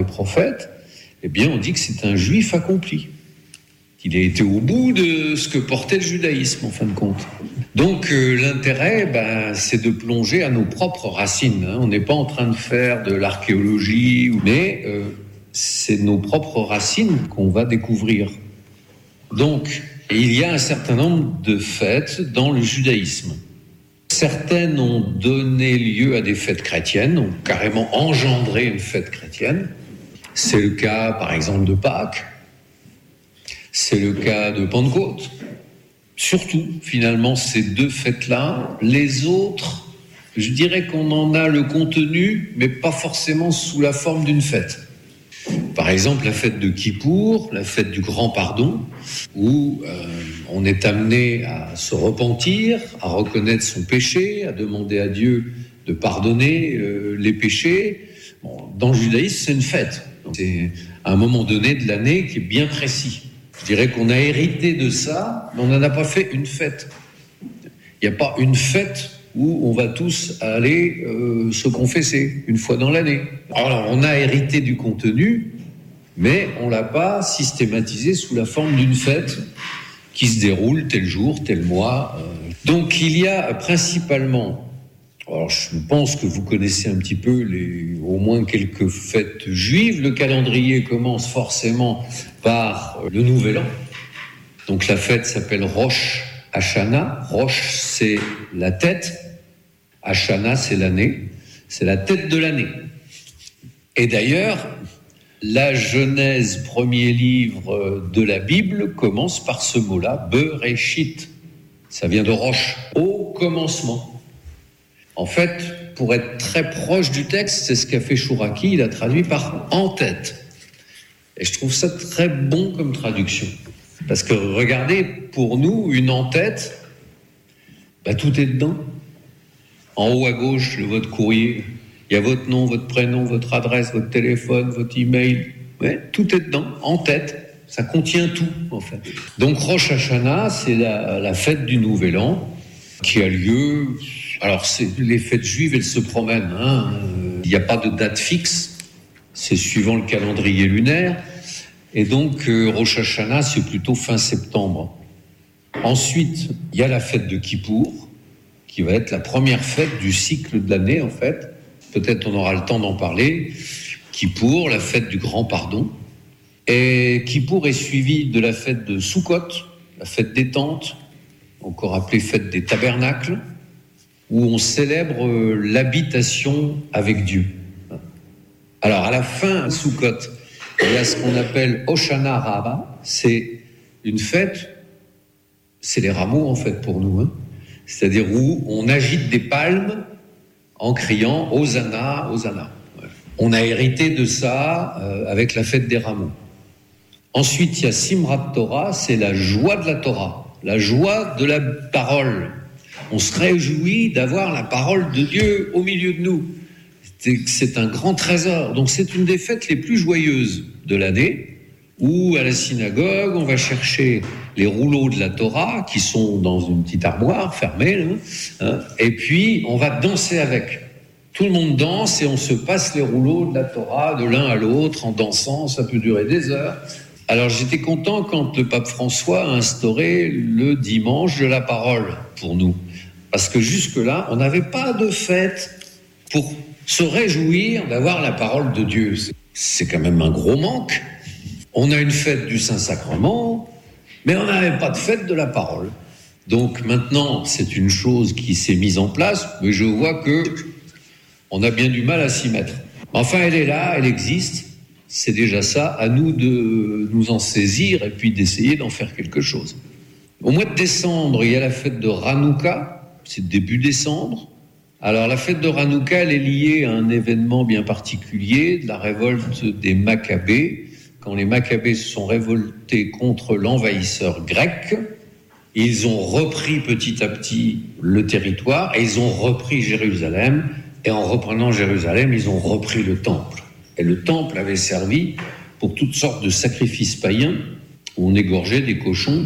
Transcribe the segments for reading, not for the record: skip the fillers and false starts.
le prophète, eh bien on dit que c'est un juif accompli. Il a été au bout de ce que portait le judaïsme, en fin de compte. Donc l'intérêt, c'est de plonger à nos propres racines. On n'est pas en train de faire de l'archéologie, mais c'est nos propres racines qu'on va découvrir. Donc, il y a un certain nombre de fêtes dans le judaïsme. Certaines ont donné lieu à des fêtes chrétiennes, ont carrément engendré une fête chrétienne. C'est le cas, par exemple, de Pâques. C'est le cas de Pentecôte. Surtout, finalement, ces deux fêtes-là. Les autres, je dirais qu'on en a le contenu, mais pas forcément sous la forme d'une fête. Par exemple, la fête de Kippour, la fête du grand pardon, où on est amené à se repentir, à reconnaître son péché, à demander à Dieu de pardonner les péchés. Bon, dans le judaïsme, c'est une fête. Donc, c'est un moment donné de l'année qui est bien précis. Je dirais qu'on a hérité de ça, mais on n'en a pas fait une fête. Il n'y a pas une fête où on va tous aller se confesser une fois dans l'année. Alors, on a hérité du contenu, mais on ne l'a pas systématisé sous la forme d'une fête qui se déroule tel jour, tel mois. Donc, il y a principalement... Alors, je pense que vous connaissez un petit peu au moins quelques fêtes juives. Le calendrier commence forcément par le Nouvel An. Donc, la fête s'appelle Rosh Hashanah. Rosh, c'est la tête. Hashanah, c'est l'année. C'est la tête de l'année. Et d'ailleurs, la Genèse, premier livre de la Bible, commence par ce mot-là, Bereshit. Ça vient de Rosh, au commencement. En fait, pour être très proche du texte, c'est ce qu'a fait Chouraki, il a traduit par « en tête ». Et je trouve ça très bon comme traduction. Parce que regardez, pour nous, une en-tête, tout est dedans. En haut à gauche de votre courrier, il y a votre nom, votre prénom, votre adresse, votre téléphone, votre email. Ouais, tout est dedans, en tête. Ça contient tout, en fait. Donc Rosh Hashanah, c'est la fête du Nouvel An qui a lieu... Alors, les fêtes juives, elles se promènent. Il n'y a pas de date fixe. C'est suivant le calendrier lunaire. Et donc, Rosh Hashanah, c'est plutôt fin septembre. Ensuite, il y a la fête de Kippour, qui va être la première fête du cycle de l'année, en fait. Peut-être on aura le temps d'en parler. Kippour, la fête du grand pardon. Et Kippour est suivi de la fête de Sukkot, la fête des tentes, encore appelée fête des tabernacles, où on célèbre l'habitation avec Dieu. Alors, à la fin, Sukkot, il y a ce qu'on appelle Hoshana Rabbah, c'est une fête, c'est les rameaux, en fait, pour nous, c'est-à-dire où on agite des palmes en criant « Hosanna, Hosanna ». On a hérité de ça avec la fête des rameaux. Ensuite, il y a Simrat Torah, c'est la joie de la Torah, la joie de la parole. On se réjouit d'avoir la parole de Dieu au milieu de nous. C'est un grand trésor. Donc c'est une des fêtes les plus joyeuses de l'année, où à la synagogue, on va chercher les rouleaux de la Torah, qui sont dans une petite armoire fermée, et puis on va danser avec. Tout le monde danse et on se passe les rouleaux de la Torah de l'un à l'autre en dansant. Ça peut durer des heures. Alors j'étais content quand le pape François a instauré le dimanche de la parole pour nous. Parce que jusque-là, on n'avait pas de fête pour se réjouir d'avoir la parole de Dieu. C'est quand même un gros manque. On a une fête du Saint-Sacrement, mais on n'avait pas de fête de la parole. Donc maintenant, c'est une chose qui s'est mise en place, mais je vois que on a bien du mal à s'y mettre. Enfin, elle est là, elle existe. C'est déjà ça, à nous de nous en saisir et puis d'essayer d'en faire quelque chose. Au mois de décembre, il y a la fête de Hanouka, c'est début décembre. Alors la fête de Hanouka, elle est liée à un événement bien particulier, de la révolte des Maccabées. Quand les Maccabées se sont révoltés contre l'envahisseur grec, ils ont repris petit à petit le territoire et ils ont repris Jérusalem. Et en reprenant Jérusalem, ils ont repris le temple. Et le temple avait servi pour toutes sortes de sacrifices païens où on égorgeait des cochons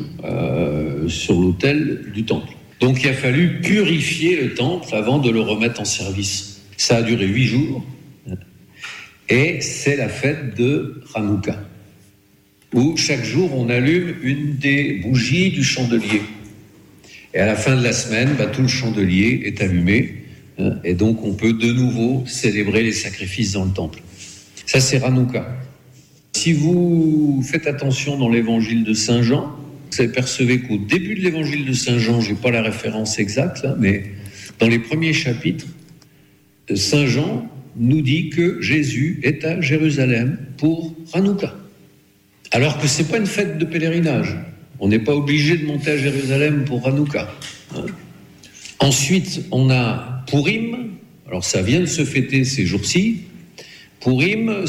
sur l'autel du temple. Donc il a fallu purifier le temple avant de le remettre en service. Ça a duré 8 jours. Et c'est la fête de Hanouka, où chaque jour on allume une des bougies du chandelier. Et à la fin de la semaine, tout le chandelier est allumé, et donc on peut de nouveau célébrer les sacrifices dans le temple. Ça, c'est Hanouka. Si vous faites attention dans l'évangile de Saint Jean, vous apercevez qu'au début de l'évangile de Saint Jean, je n'ai pas la référence exacte, là, mais dans les premiers chapitres, Saint Jean nous dit que Jésus est à Jérusalem pour Hanouka. Alors que ce n'est pas une fête de pèlerinage. On n'est pas obligé de monter à Jérusalem pour Hanouka. Ensuite, on a Pourim. Alors ça vient de se fêter ces jours-ci. Pourim,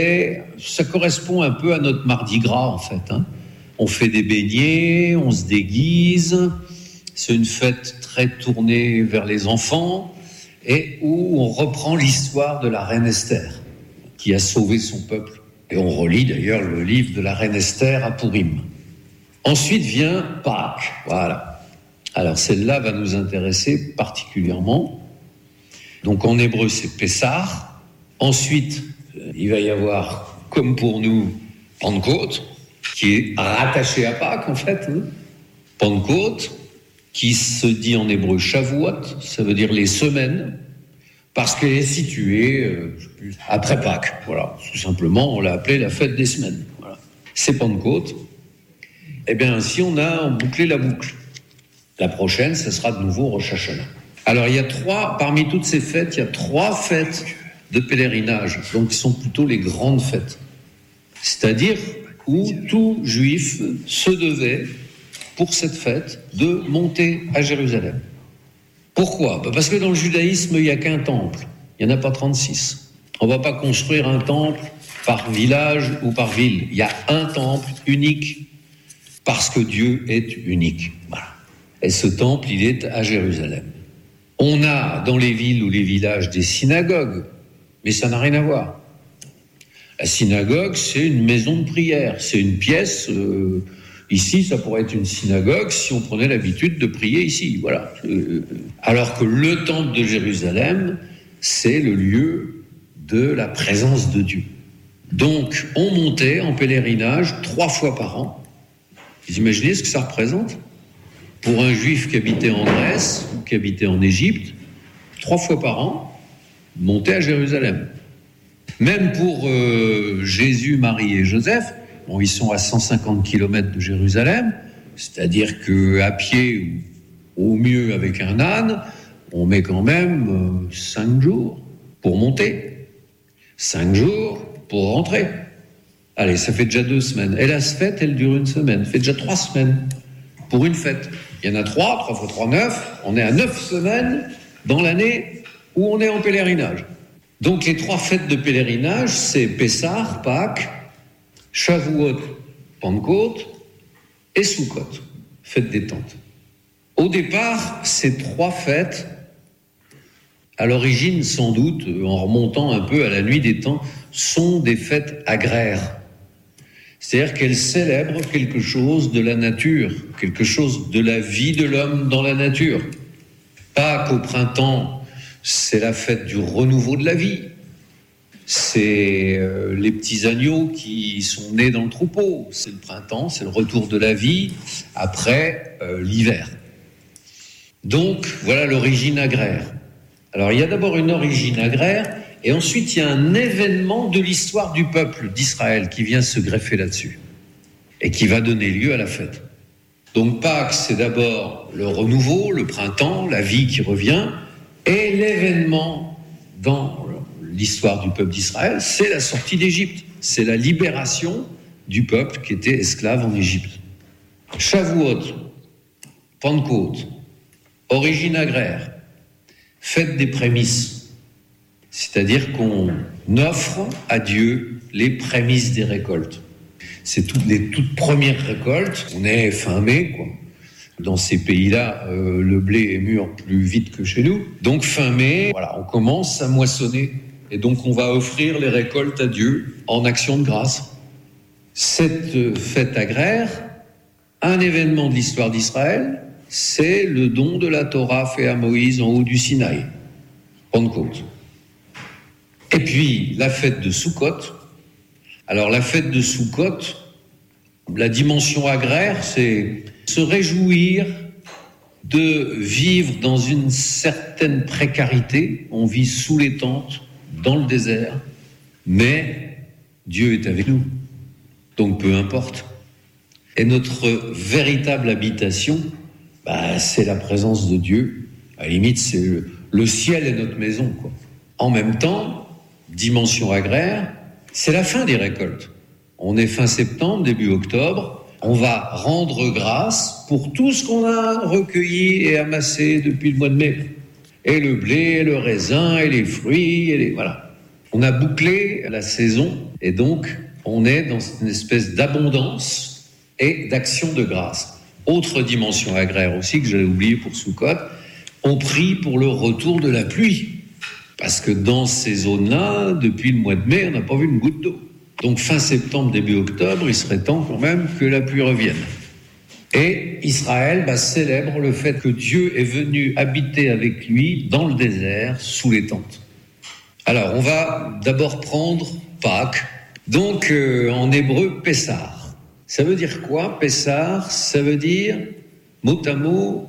ça correspond un peu à notre Mardi Gras, en fait. On fait des beignets, on se déguise. C'est une fête très tournée vers les enfants et où on reprend l'histoire de la reine Esther, qui a sauvé son peuple. Et on relit d'ailleurs le livre de la reine Esther à Pourim. Ensuite vient Pâques, voilà. Alors celle-là va nous intéresser particulièrement. Donc en hébreu c'est Pessah. Ensuite il va y avoir, comme pour nous, Pentecôte, qui est rattaché à Pâques en fait. Pentecôte, qui se dit en hébreu Shavuot, ça veut dire les semaines, parce qu'elle est située après Pâques. Voilà, tout simplement, on l'a appelée la fête des semaines. Voilà. C'est Pentecôte. Eh bien, ainsi, on a bouclé la boucle. La prochaine, ce sera de nouveau Rosh Hashanah. Alors, parmi toutes ces fêtes, il y a 3 fêtes de pèlerinage, donc qui sont plutôt les grandes fêtes. C'est-à-dire où tout juif se devait, pour cette fête, de monter à Jérusalem. Pourquoi ? Parce que dans le judaïsme, il n'y a qu'un temple. Il n'y en a pas 36. On ne va pas construire un temple par village ou par ville. Il y a un temple unique parce que Dieu est unique. Voilà. Et ce temple, il est à Jérusalem. On a dans les villes ou les villages des synagogues, mais ça n'a rien à voir. La synagogue, c'est une maison de prière. C'est une pièce... Ici, ça pourrait être une synagogue si on prenait l'habitude de prier ici. Voilà. Alors que le temple de Jérusalem, c'est le lieu de la présence de Dieu. Donc, on montait en pèlerinage 3 fois par an. Vous imaginez ce que ça représente ? Pour un juif qui habitait en Grèce ou qui habitait en Égypte, 3 fois par an, monter à Jérusalem. Même pour Jésus, Marie et Joseph, ils sont à 150 km de Jérusalem, c'est-à-dire qu'à pied, ou au mieux avec un âne, on met quand même 5 jours pour monter, 5 jours pour rentrer. Allez, ça fait déjà 2 semaines. Et la fête, elle dure 1 semaine. Ça fait déjà 3 semaines pour une fête. Il y en a 3 fois 3, 9. On est à 9 semaines dans l'année où on est en pèlerinage. Donc les 3 fêtes de pèlerinage, c'est Pessah, Pâques, Shavuot, Pentecôte et Sukkot, fête des tentes. Au départ, ces 3 fêtes, à l'origine sans doute, en remontant un peu à la nuit des temps, sont des fêtes agraires. C'est-à-dire qu'elles célèbrent quelque chose de la nature, quelque chose de la vie de l'homme dans la nature. Pâques au printemps, c'est la fête du renouveau de la vie. C'est les petits agneaux qui sont nés dans le troupeau. C'est le printemps, c'est le retour de la vie après l'hiver. Donc, voilà l'origine agraire. Alors, il y a d'abord une origine agraire, et ensuite, il y a un événement de l'histoire du peuple d'Israël qui vient se greffer là-dessus, et qui va donner lieu à la fête. Donc, Pâques, c'est d'abord le renouveau, le printemps, la vie qui revient, et l'événement dans l'histoire du peuple d'Israël, c'est la sortie d'Égypte. C'est la libération du peuple qui était esclave en Égypte. Shavuot, Pentecôte, origine agraire, fête des prémices. C'est-à-dire qu'on offre à Dieu les prémices des récoltes. C'est les toutes premières récoltes. On est fin mai, quoi. Dans ces pays-là, le blé est mûr plus vite que chez nous. Donc fin mai, voilà, on commence à moissonner. Et donc on va offrir les récoltes à Dieu en action de grâce. Cette fête agraire, un événement de l'histoire d'Israël, c'est le don de la Torah fait à Moïse en haut du Sinaï, Pentecôte. Et puis, la fête de Soukhot. Alors, la fête de Soukhot, la dimension agraire, c'est se réjouir de vivre dans une certaine précarité. On vit sous les tentes, dans le désert, mais Dieu est avec nous. Donc, peu importe. Et notre véritable habitation, c'est la présence de Dieu. À la limite, c'est le ciel est notre maison, quoi. En même temps, dimension agraire, c'est la fin des récoltes. On est fin septembre, début octobre. On va rendre grâce pour tout ce qu'on a recueilli et amassé depuis le mois de mai. Et le blé, et le raisin, et les fruits, voilà. On a bouclé la saison et donc on est dans une espèce d'abondance et d'action de grâce. Autre dimension agraire aussi que j'avais oublié pour Soukhot, on prie pour le retour de la pluie. Parce que dans ces zones-là, depuis le mois de mai, on n'a pas vu une goutte d'eau. Donc fin septembre, début octobre, il serait temps quand même que la pluie revienne. Et Israël célèbre le fait que Dieu est venu habiter avec lui dans le désert, sous les tentes. Alors, on va d'abord prendre Pâques, donc en hébreu, Pessar. Ça veut dire quoi, Pessar? Ça veut dire, mot à mot,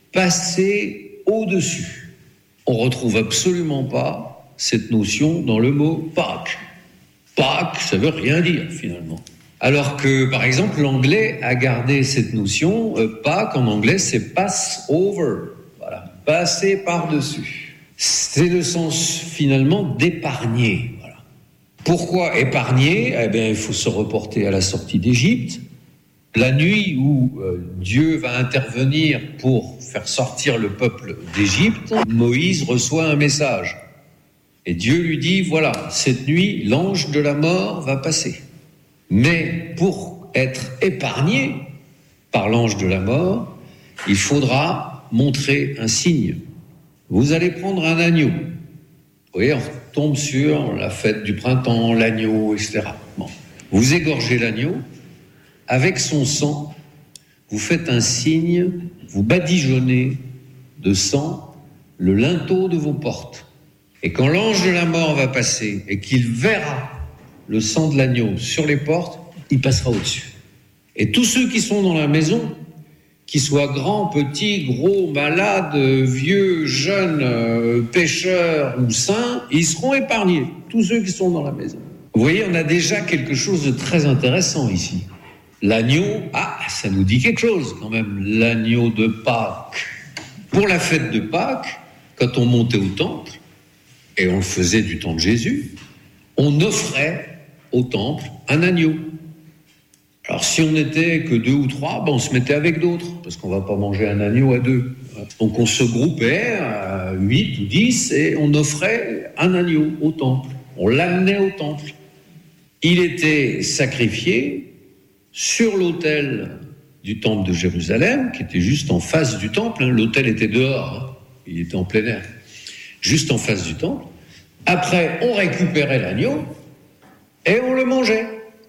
passer au-dessus. On ne retrouve absolument pas cette notion dans le mot Pâques. Pâques, ça veut rien dire, finalement. Alors que, par exemple, l'anglais a gardé cette notion. Pâques, en anglais, c'est pass over. Voilà, passer par-dessus. C'est le sens, finalement, d'épargner. Voilà. Pourquoi épargner? Il faut se reporter à la sortie d'Égypte. La nuit où Dieu va intervenir pour faire sortir le peuple d'Égypte, Moïse reçoit un message. Et Dieu lui dit, voilà, cette nuit, l'ange de la mort va passer. Mais pour être épargné par l'ange de la mort, il faudra montrer un signe. Vous allez prendre un agneau. Vous voyez, on tombe sur la fête du printemps, l'agneau, etc. Bon. Vous égorgez l'agneau, avec son sang, vous faites un signe, vous badigeonnez de sang le linteau de vos portes. Et quand l'ange de la mort va passer et qu'il verra le sang de l'agneau sur les portes, il passera au-dessus. Et tous ceux qui sont dans la maison, qu'ils soient grands, petits, gros, malades, vieux, jeunes, pécheurs ou saints, ils seront épargnés, tous ceux qui sont dans la maison. Vous voyez, on a déjà quelque chose de très intéressant ici. L'agneau, ça nous dit quelque chose quand même, l'agneau de Pâques. Pour la fête de Pâques, quand on montait au temple, et on le faisait du temps de Jésus, on offrait au temple un agneau. Alors si on n'était que 2 ou 3, on se mettait avec d'autres, parce qu'on ne va pas manger un agneau à 2. Donc on se groupait à 8 ou 10 et on offrait un agneau au temple. On l'amenait au temple. Il était sacrifié sur l'autel du temple de Jérusalem, qui était juste en face du temple. L'autel était dehors, il était en plein air. Juste en face du temple. Après, on récupérait l'agneau et on le mangeait.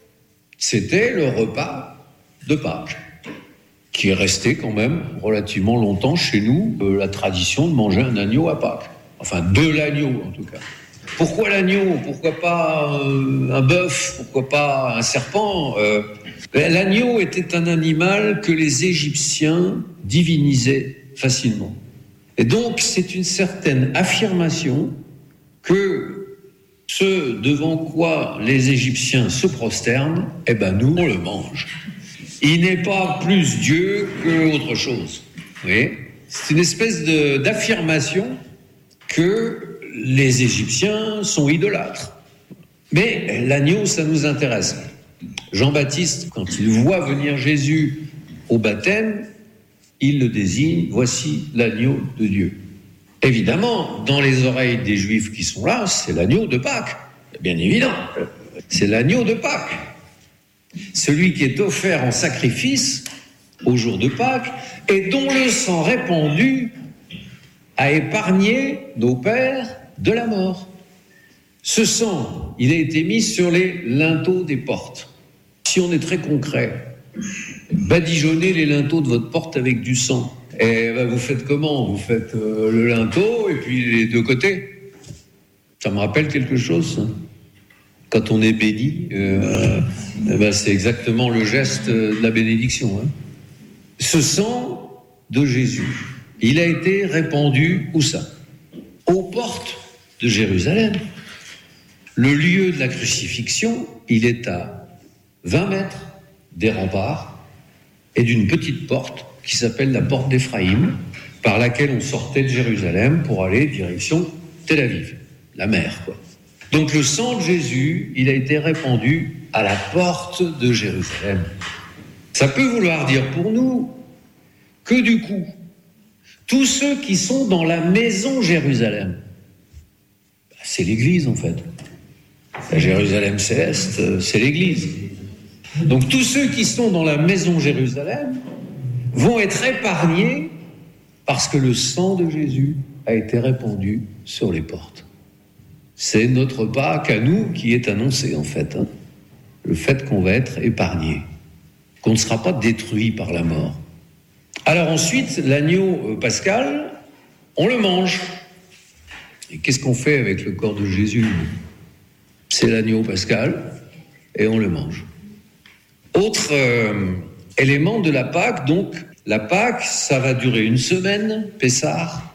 C'était le repas de Pâques, qui est resté quand même relativement longtemps chez nous, la tradition de manger un agneau à Pâques. Enfin, de l'agneau en tout cas. Pourquoi l'agneau? Pourquoi pas un bœuf? Pourquoi pas un serpent? L'agneau était un animal que les Égyptiens divinisaient facilement. Et donc, c'est une certaine affirmation que ce devant quoi les Égyptiens se prosternent, nous, on le mange. Il n'est pas plus Dieu qu'autre chose. Vous voyez ? C'est une espèce d'affirmation que les Égyptiens sont idolâtres. Mais l'agneau, ça nous intéresse. Jean-Baptiste, quand il voit venir Jésus au baptême, il le désigne, voici l'agneau de Dieu. Évidemment, dans les oreilles des Juifs qui sont là, c'est l'agneau de Pâques. C'est bien évident. C'est l'agneau de Pâques. Celui qui est offert en sacrifice au jour de Pâques et dont le sang répandu a épargné nos pères de la mort. Ce sang, il a été mis sur les linteaux des portes. Si on est très concret, badigeonnez les linteaux de votre porte avec du sang. Et vous faites comment? Vous faites le linteau et puis les deux côtés. Ça me rappelle quelque chose, ça. Quand on est béni, c'est exactement le geste de la bénédiction. Ce sang de Jésus, il a été répandu où ça ? Aux portes de Jérusalem. Le lieu de la crucifixion, il est à 20 mètres des remparts et d'une petite porte qui s'appelle la porte d'Éphraïm, par laquelle on sortait de Jérusalem pour aller direction Tel Aviv, la mer, quoi. Donc le sang de Jésus, il a été répandu à la porte de Jérusalem. Ça peut vouloir dire pour nous que du coup, tous ceux qui sont dans la maison Jérusalem, c'est l'Église en fait. La Jérusalem céleste, c'est l'Église. Donc tous ceux qui sont dans la maison Jérusalem vont être épargnés parce que le sang de Jésus a été répandu sur les portes. C'est notre Pâques à nous qui est annoncé en fait. Le fait qu'on va être épargné, qu'on ne sera pas détruit par la mort. Alors ensuite, l'agneau pascal, on le mange. Et qu'est-ce qu'on fait avec le corps de Jésus ? C'est l'agneau pascal et on le mange. Autre élément de la Pâque, donc la Pâque, ça va durer une semaine, Pessah,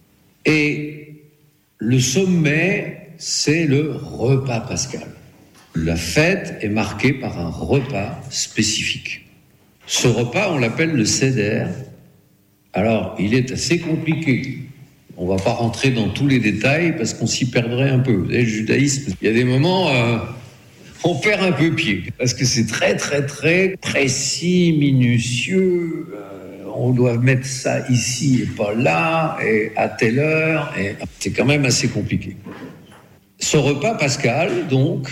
et le sommet, c'est le repas pascal. La fête est marquée par un repas spécifique. Ce repas, on l'appelle le Seder. Alors, il est assez compliqué. On ne va pas rentrer dans tous les détails parce qu'on s'y perdrait un peu. Vous savez, le judaïsme, il y a des moments, on perd un peu pied. Parce que c'est très, très, très précis, minutieux. On doit mettre ça ici et pas là, et à telle heure. Et c'est quand même assez compliqué. Ce repas pascal, donc,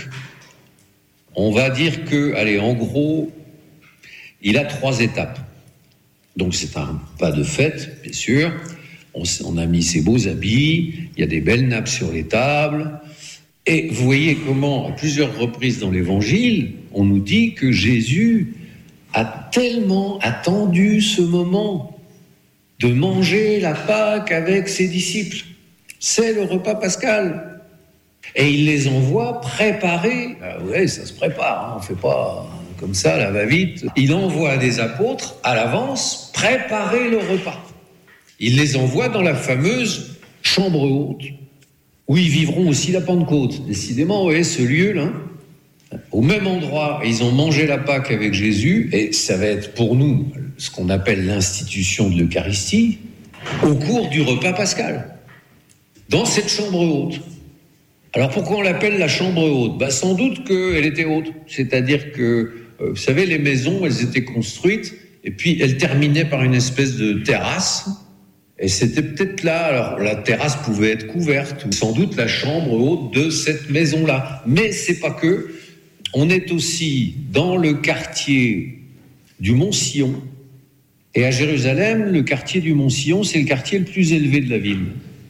on va dire que, allez, en gros, il a 3 étapes. Donc c'est un repas de fête, bien sûr. On a mis ses beaux habits, il y a des belles nappes sur les tables. Et vous voyez comment, à plusieurs reprises dans l'Évangile, on nous dit que Jésus a tellement attendu ce moment de manger la Pâque avec ses disciples. C'est le repas pascal. Et il les envoie préparer. Ouais, ça se prépare, on ne fait pas comme ça, là, va-vite. Il envoie des apôtres à l'avance préparer le repas. Il les envoie dans la fameuse chambre haute, où ils vivront aussi la Pentecôte. Décidément, vous voyez, ce lieu-là, au même endroit, ils ont mangé la Pâque avec Jésus, et ça va être pour nous ce qu'on appelle l'institution de l'Eucharistie, au cours du repas pascal, dans cette chambre haute. Alors pourquoi on l'appelle la chambre haute ? Sans doute qu'elle était haute, c'est-à-dire que, vous savez, les maisons, elles étaient construites, et puis elles terminaient par une espèce de terrasse, et c'était peut-être là, alors la terrasse pouvait être couverte, ou sans doute la chambre haute de cette maison-là. Mais c'est pas que, on est aussi dans le quartier du Mont-Sillon, et à Jérusalem, le quartier du Mont-Sillon, c'est le quartier le plus élevé de la ville.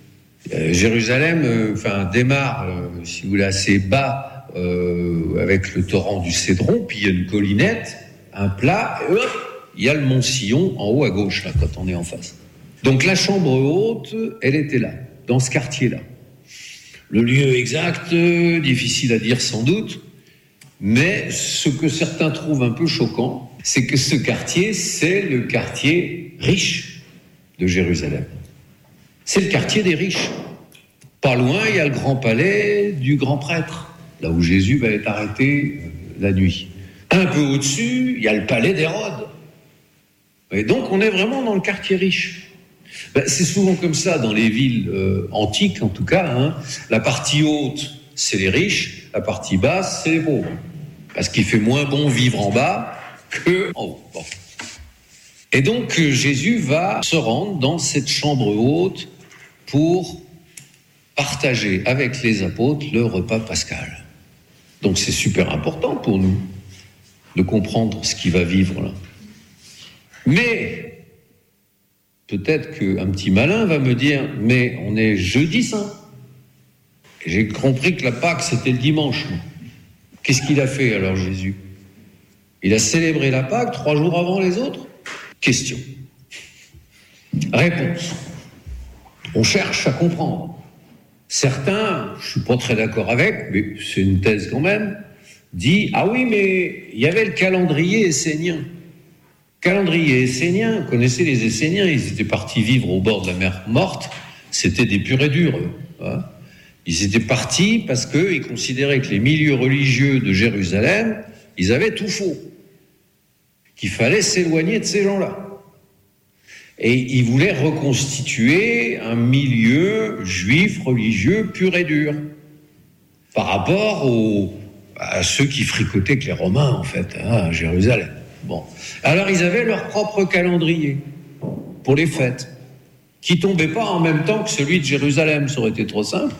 Jérusalem démarre, si vous voulez, assez bas avec le torrent du Cédron, puis il y a une collinette, un plat, et hop, il y a le Mont Sillon en haut à gauche, là, quand on est en face. Donc la chambre haute, elle était là, dans ce quartier-là. Le lieu exact, difficile à dire sans doute, mais ce que certains trouvent un peu choquant, c'est que ce quartier, c'est le quartier riche de Jérusalem. C'est le quartier des riches. Pas loin, il y a le grand palais du grand prêtre, là où Jésus va être arrêté la nuit. Un peu au-dessus, il y a le palais d'Hérode. Et donc, on est vraiment dans le quartier riche. C'est souvent comme ça dans les villes antiques, en tout cas. La partie haute, c'est les riches. La partie basse, c'est les pauvres. Parce qu'il fait moins bon vivre en bas que en haut. Bon. Et donc, Jésus va se rendre dans cette chambre haute pour partager avec les apôtres le repas pascal. Donc c'est super important pour nous de comprendre ce qu'il va vivre là. Mais peut-être qu'un petit malin va me dire, mais on est jeudi saint. Et j'ai compris que la Pâque c'était le dimanche. Qu'est-ce qu'il a fait alors Jésus ? Il a célébré la Pâque 3 jours avant les autres ? Question. Réponse. On cherche à comprendre. Certains, je suis pas très d'accord avec, mais c'est une thèse quand même, dit « Ah oui, mais il y avait le calendrier essénien. » Calendrier essénien, vous connaissez les Esséniens, ils étaient partis vivre au bord de la mer Morte, c'était des purs et durs, hein. Ils étaient partis parce qu'ils considéraient que les milieux religieux de Jérusalem, ils avaient tout faux, qu'il fallait s'éloigner de ces gens-là. Et ils voulaient reconstituer un milieu juif religieux pur et dur par rapport à ceux qui fricotaient avec les Romains, en fait, à Jérusalem. Bon. Alors, ils avaient leur propre calendrier pour les fêtes, qui tombait pas en même temps que celui de Jérusalem, ça aurait été trop simple.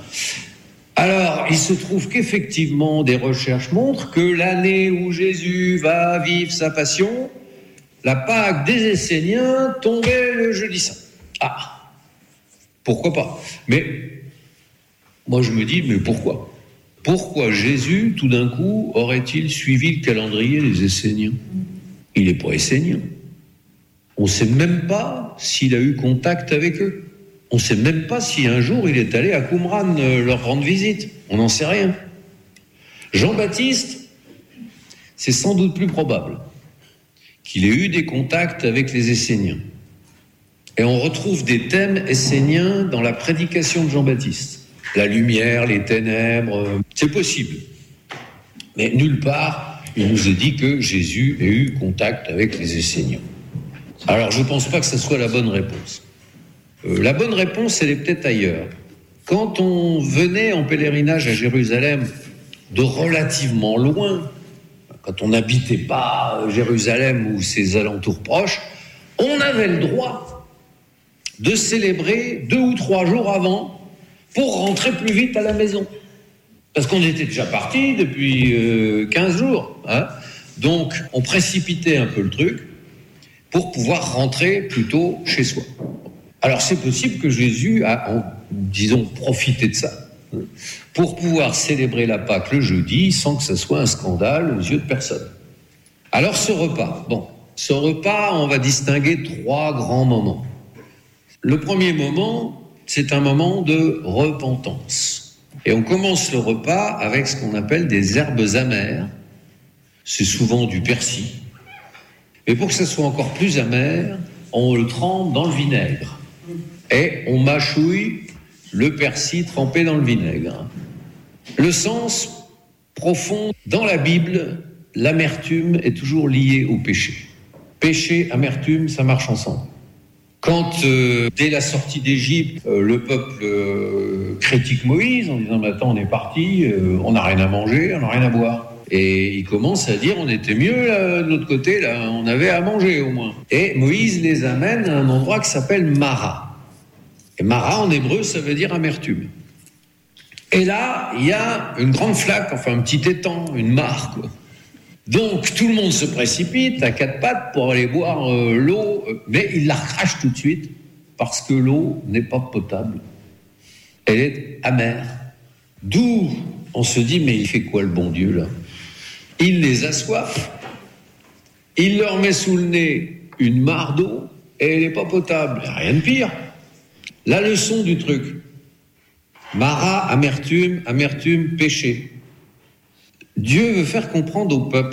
Alors, il se trouve qu'effectivement, des recherches montrent que l'année où Jésus va vivre sa passion, la Pâque des Esséniens tombait le jeudi saint. Ah, pourquoi pas? Mais moi, je me dis, mais pourquoi? Pourquoi Jésus, tout d'un coup, aurait-il suivi le calendrier des Esséniens? Il n'est pas essénien. On ne sait même pas s'il a eu contact avec eux. On ne sait même pas si un jour il est allé à Qumran leur rendre visite. On n'en sait rien. Jean-Baptiste, c'est sans doute plus probable qu'il ait eu des contacts avec les Esséniens. Et on retrouve des thèmes esséniens dans la prédication de Jean-Baptiste. La lumière, les ténèbres, c'est possible. Mais nulle part, il nous est dit que Jésus ait eu contact avec les Esséniens. Alors, je ne pense pas que ce soit la bonne réponse. La bonne réponse, elle est peut-être ailleurs. Quand on venait en pèlerinage à Jérusalem de relativement loin, quand on n'habitait pas Jérusalem ou ses alentours proches, on avait le droit de célébrer 2 ou 3 jours avant pour rentrer plus vite à la maison. Parce qu'on était déjà parti depuis 15 jours. Hein. Donc, on précipitait un peu le truc pour pouvoir rentrer plus tôt chez soi. Alors, c'est possible que Jésus a, disons, profité de ça pour pouvoir célébrer la Pâque le jeudi sans que ce soit un scandale aux yeux de personne. Alors, ce repas, on va distinguer 3 grands moments. Le premier moment, c'est un moment de repentance. Et on commence le repas avec ce qu'on appelle des herbes amères. C'est souvent du persil. Mais pour que ça soit encore plus amer, on le trempe dans le vinaigre. Et on mâchouille le persil trempé dans le vinaigre. Le sens profond, dans la Bible, l'amertume est toujours liée au péché. Péché, amertume, ça marche ensemble. Quand, dès la sortie d'Égypte, le peuple critique Moïse en disant « Mais attends, on est parti, on n'a rien à manger, on n'a rien à boire ». Et il commence à dire « On était mieux là, de l'autre côté, là, on avait à manger au moins ». Et Moïse les amène à un endroit qui s'appelle Mara. Et Mara, en hébreu, ça veut dire amertume. Et là, il y a une grande flaque, enfin un petit étang, une mare, quoi. Donc, tout le monde se précipite à 4 pattes pour aller boire l'eau, mais il la recrache tout de suite, parce que l'eau n'est pas potable. Elle est amère. D'où on se dit, mais il fait quoi le bon Dieu, là? Il les assoiffe, il leur met sous le nez une mare d'eau, et elle n'est pas potable. Rien de pire. La leçon du truc. Mara, amertume, amertume, péché. Dieu veut faire comprendre au peuple.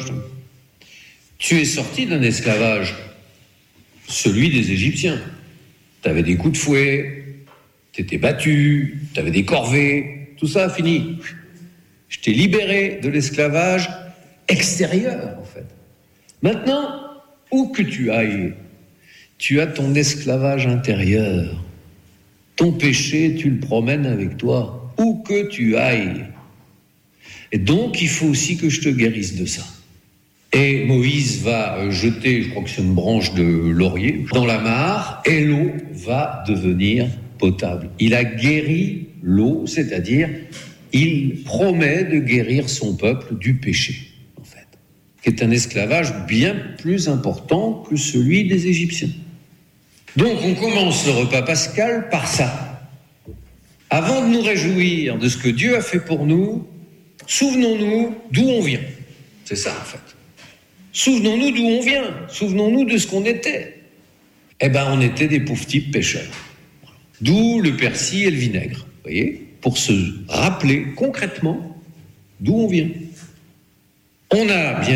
Tu es sorti d'un esclavage, celui des Égyptiens. Tu avais des coups de fouet, tu étais battu, tu avais des corvées, tout ça a fini. Je t'ai libéré de l'esclavage extérieur, en fait. Maintenant, où que tu ailles, tu as ton esclavage intérieur. Ton péché, tu le promènes avec toi, où que tu ailles. Et donc, il faut aussi que je te guérisse de ça. Et Moïse va jeter, je crois que c'est une branche de laurier, dans la mare, et l'eau va devenir potable. Il a guéri l'eau, c'est-à-dire, il promet de guérir son peuple du péché, en fait, qui est un esclavage bien plus important que celui des Égyptiens. Donc, on commence le repas pascal par ça. Avant de nous réjouir de ce que Dieu a fait pour nous, souvenons-nous d'où on vient. C'est ça, en fait. Souvenons-nous d'où on vient. Souvenons-nous de ce qu'on était. Eh ben, on était des pauvres types pécheurs. D'où le persil et le vinaigre. Vous voyez ? pour se rappeler concrètement d'où on vient. On a bien